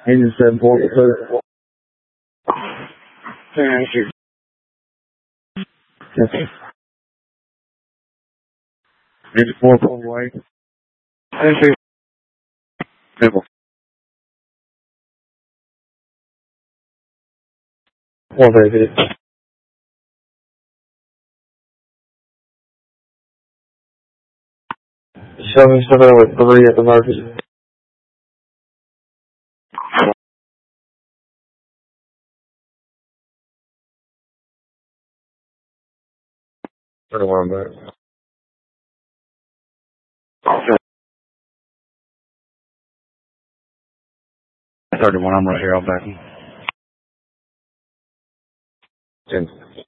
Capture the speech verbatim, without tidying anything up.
Engine seven four, clear. Thank you. Yes. Engine four, pull away. Thank you. Simple. One very good. Show me something with three at the market. thirty-one, back. thirty-one, I'm right here, I'll back. ten.